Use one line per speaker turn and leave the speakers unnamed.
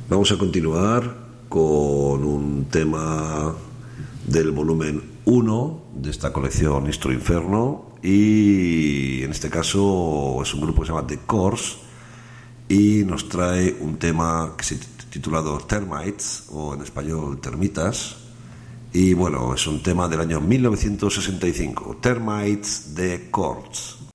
Vamos a continuar con un tema del volumen 1 de esta colección Istro Inferno, y en este caso es un grupo que se llama The Corrs y nos trae un tema que se titulado Termites, o en español Termitas, y bueno, es un tema del año 1965, Termites, The Corrs.